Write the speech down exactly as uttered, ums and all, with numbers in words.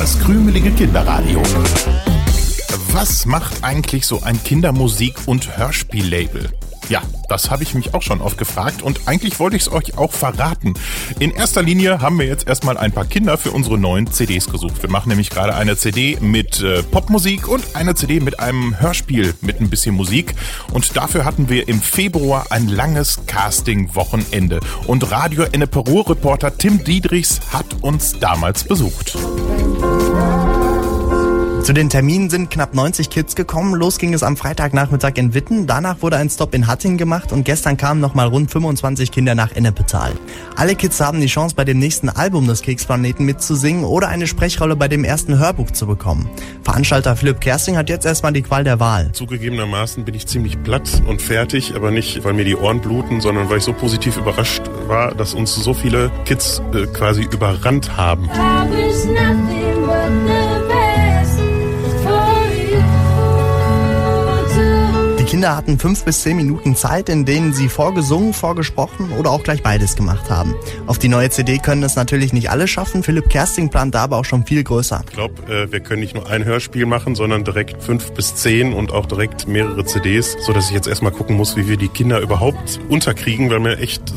Das krümelige Kinderradio. Was macht eigentlich so ein Kindermusik- und Hörspiellabel? Ja, das habe ich mich auch schon oft gefragt und eigentlich wollte ich es euch auch verraten. In erster Linie haben wir jetzt erstmal ein paar Kinder für unsere neuen C Ds gesucht. Wir machen nämlich gerade eine C D mit äh, Popmusik und eine C D mit einem Hörspiel mit ein bisschen Musik. Und dafür hatten wir im Februar ein langes Casting-Wochenende. Und Radio Ennepe-Ruhr-Reporter Tim Diedrichs hat uns damals besucht. Zu den Terminen sind knapp neunzig Kids gekommen. Los ging es am Freitagnachmittag in Witten. Danach wurde ein Stopp in Hattingen gemacht und gestern kamen nochmal rund fünfundzwanzig Kinder nach Ennepetal. Alle Kids haben die Chance, bei dem nächsten Album des Keksplaneten mitzusingen oder eine Sprechrolle bei dem ersten Hörbuch zu bekommen. Veranstalter Philipp Kersting hat jetzt erstmal die Qual der Wahl. Zugegebenermaßen bin ich ziemlich platt und fertig, aber nicht, weil mir die Ohren bluten, sondern weil ich so positiv überrascht war, dass uns so viele Kids äh, quasi überrannt haben. Die Kinder hatten fünf bis zehn Minuten Zeit, in denen sie vorgesungen, vorgesprochen oder auch gleich beides gemacht haben. Auf die neue C D können es natürlich nicht alle schaffen. Philipp Kersting plant da aber auch schon viel größer. Ich glaube, äh, wir können nicht nur ein Hörspiel machen, sondern direkt fünf bis zehn und auch direkt mehrere C Ds, sodass ich jetzt erstmal gucken muss, wie wir die Kinder überhaupt unterkriegen, weil mir echt